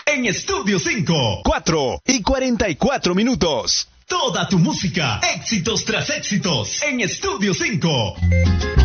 en Estudio 5. 4:44. Toda tu música, éxitos tras éxitos, en Estudio 5.